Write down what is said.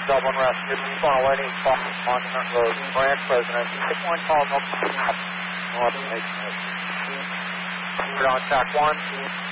Dublin Rescue, following Monument Road, Branch President, 6-1 call, no, North Lake. We're on track 1.